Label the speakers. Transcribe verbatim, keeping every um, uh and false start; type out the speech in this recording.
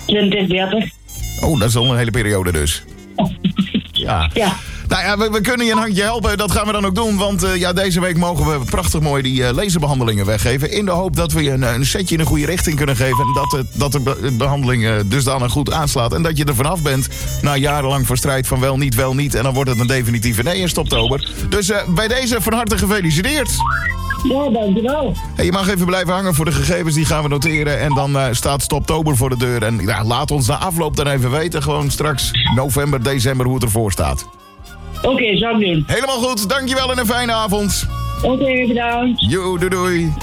Speaker 1: twintig, dertig.
Speaker 2: Oh, dat is al een hele periode dus. Ja.
Speaker 1: Ja.
Speaker 2: Nou ja, we, we kunnen je een handje helpen. Dat gaan we dan ook doen. Want uh, ja, deze week mogen we prachtig mooi die uh, laserbehandelingen weggeven. In de hoop dat we je een, een setje in de goede richting kunnen geven. En dat, het, dat de be- behandeling uh, dusdanig goed aanslaat. En dat je er vanaf bent na jarenlang voor strijd van wel niet, wel niet. En dan wordt het een definitieve nee in stoptober. Dus uh, bij deze van harte gefeliciteerd.
Speaker 1: Ja, dankjewel.
Speaker 2: Hey, je mag even blijven hangen voor de gegevens, die gaan we noteren. En dan uh, staat Stoptober voor de deur. En ja, laat ons na afloop dan even weten. Gewoon straks november, december hoe het ervoor staat.
Speaker 1: Oké, okay, zou ik doen.
Speaker 2: Helemaal goed, dankjewel en een fijne avond.
Speaker 1: Oké, okay, bedankt.
Speaker 2: Jo, doei doei.